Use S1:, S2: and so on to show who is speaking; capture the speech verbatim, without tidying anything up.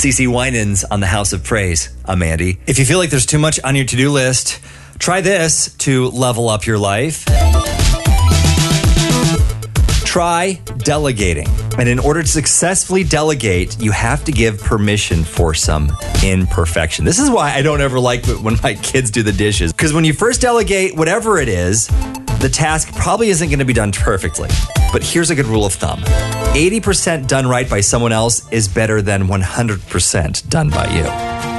S1: CeCe Winans on the House of Praise. I'm Andy. If you feel like there's too much on your to-do list, try this to level up your life. Try delegating. And in order to successfully delegate, you have to give permission for some imperfection. This is why I don't ever like when my kids do the dishes. Because when you first delegate whatever it is, the task probably isn't going to be done perfectly. But here's a good rule of thumb. eighty percent done right by someone else is better than one hundred percent done by you.